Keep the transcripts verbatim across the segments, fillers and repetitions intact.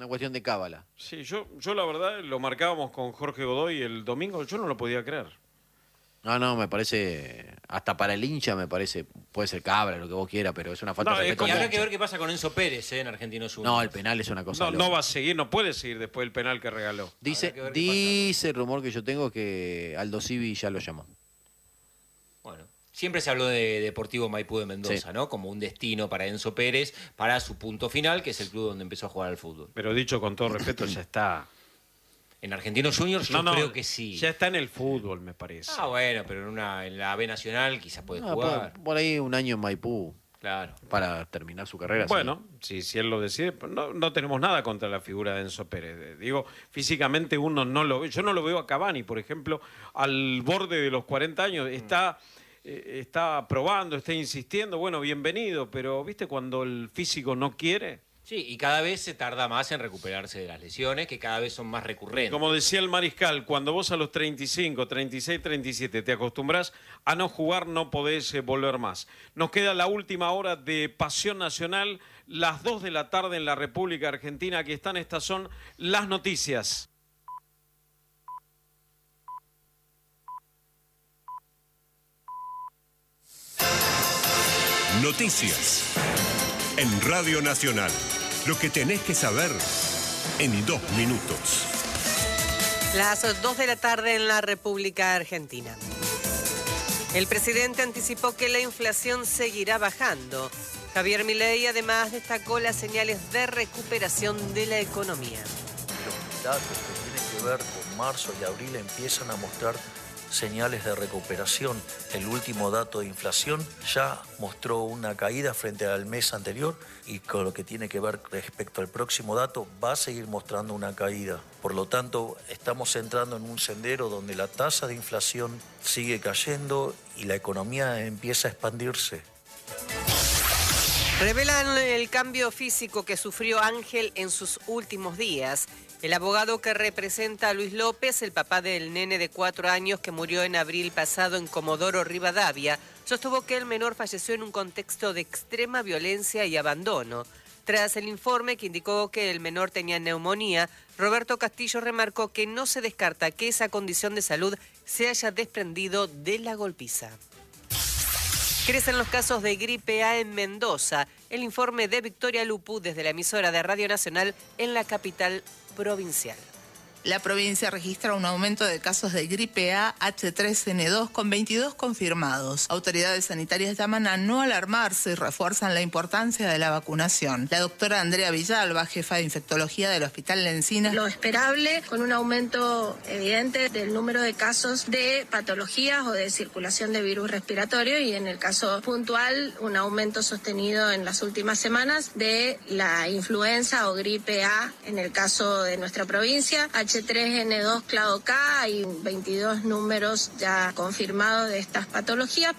Una cuestión de cábala. Sí, yo, yo la verdad lo marcábamos con Jorge Godoy el domingo, yo no lo podía creer. No, no, me parece, hasta para el hincha me parece, puede ser cabra, lo que vos quieras, pero es una falta No, de es respeto. Y al habrá hincha. que ver qué pasa con Enzo Pérez eh, en Argentinos Juniors. No, el penal es una cosa No, loca. no va a seguir, no puede seguir después del penal que regaló. Dice, Habrá que ver qué dice el rumor que yo tengo que Aldo Civi ya lo llamó. Bueno, siempre se habló de Deportivo Maipú de Mendoza, Sí. ¿no? Como un destino para Enzo Pérez, para su punto final, que es el club donde empezó a jugar al fútbol. Pero dicho con todo respeto, ya está. En Argentinos Juniors yo No, no, creo que sí. Ya está en el fútbol, me parece. Ah, bueno, pero en, una, en la B Nacional quizás puede Ah, jugar. por, por ahí un año en Maipú Claro. para terminar su carrera. Bueno, si, si él lo decide, no, no tenemos nada contra la figura de Enzo Pérez. Digo, físicamente uno no lo ve. Yo no lo veo a Cavani, por ejemplo, al borde de los cuarenta años. Está, eh, está probando, está insistiendo. Bueno, bienvenido, pero ¿viste cuando el físico no quiere? Sí, y cada vez se tarda más en recuperarse de las lesiones, que cada vez son más recurrentes. Como decía el Mariscal, cuando vos a los treinta y cinco, treinta y seis, treinta y siete te acostumbrás a no jugar, no podés eh, volver más. Nos queda la última hora de Pasión Nacional, las dos de la tarde en la República Argentina. Aquí están, estas son las noticias. Noticias en Radio Nacional. Lo que tenés que saber en dos minutos. Las dos de la tarde en la República Argentina. El presidente anticipó que la inflación seguirá bajando. Javier Milei además destacó las señales de recuperación de la economía. Los datos que tienen que ver con marzo y abril empiezan a mostrar señales de recuperación. El último dato de inflación ya mostró una caída frente al mes anterior y con lo que tiene que ver respecto al próximo dato va a seguir mostrando una caída. Por lo tanto, estamos entrando en un sendero donde la tasa de inflación sigue cayendo y la economía empieza a expandirse. Revelan el cambio físico que sufrió Ángel en sus últimos días. El abogado que representa a Luis López, el papá del nene de cuatro años que murió en abril pasado en Comodoro Rivadavia, sostuvo que el menor falleció en un contexto de extrema violencia y abandono. Tras el informe que indicó que el menor tenía neumonía, Roberto Castillo remarcó que no se descarta que esa condición de salud se haya desprendido de la golpiza. Crecen los casos de gripe A en Mendoza. El informe de Victoria Lupu desde la emisora de Radio Nacional en la capital provincial. La provincia registra un aumento de casos de gripe A H tres N dos con veintidós confirmados. Autoridades sanitarias llaman a no alarmarse y refuerzan la importancia de la vacunación. La doctora Andrea Villalba, jefa de infectología del Hospital Lencinas. Lo esperable, con un aumento evidente del número de casos de patologías o de circulación de virus respiratorio y en el caso puntual un aumento sostenido en las últimas semanas de la influenza o gripe A en el caso de nuestra provincia. H tres N dos clado K, hay veintidós números ya confirmados de estas patologías.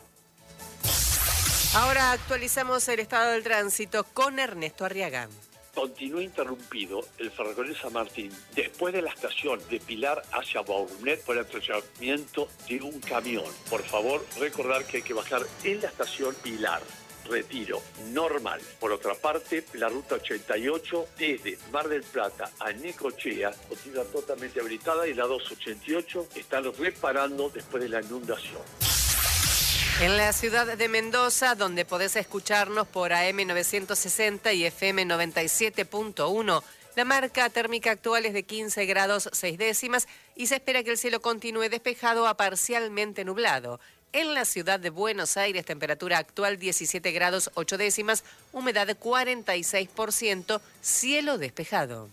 Ahora actualizamos el estado del tránsito con Ernesto Arriaga. Continúa interrumpido el ferrocarril San Martín después de la estación de Pilar hacia Baurunet por el atropellamiento de un camión. Por favor, recordar que hay que bajar en la estación Pilar. Retiro normal. Por otra parte, la ruta ochenta y ocho desde Mar del Plata a Necochea continúa totalmente habilitada y la doscientos ochenta y ocho están reparando después de la inundación. En la ciudad de Mendoza, donde podés escucharnos por A M novecientos sesenta y F M noventa y siete punto uno, la marca térmica actual es de quince grados seis décimas y se espera que el cielo continúe despejado a parcialmente nublado. En la ciudad de Buenos Aires, temperatura actual diecisiete grados ocho décimas, humedad cuarenta y seis por ciento, cielo despejado.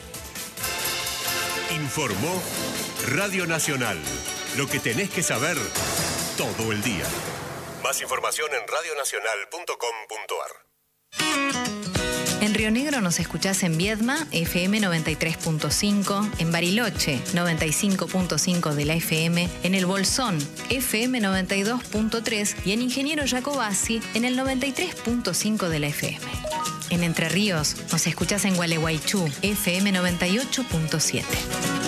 Informó Radio Nacional. Lo que tenés que saber todo el día. Más información en radio nacional punto com punto ar. En Río Negro nos escuchás en Viedma, F M noventa y tres punto cinco, en Bariloche, noventa y cinco punto cinco de la F M, en El Bolsón, F M noventa y dos punto tres y en Ingeniero Jacobasi, en el noventa y tres punto cinco de la F M. En Entre Ríos nos escuchás en Gualeguaychú, F M noventa y ocho punto siete.